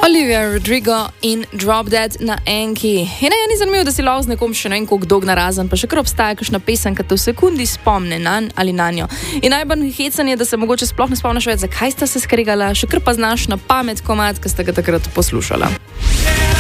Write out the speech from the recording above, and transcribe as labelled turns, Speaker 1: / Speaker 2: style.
Speaker 1: Olivia Rodrigo in Drop Dead na enki. Ni zanimivo, da si lahko z nekom še ne vem koliko dolg narazen, pa še kar obstaja kakšna pesem, ki te v sekundi spomne nanj ali nanjo. In najbolj hecanje je, da se mogoče sploh ne spomniš več, zakaj sta se skregala, še kar pa znaš na pamet komad, ki sta ga takrat poslušala.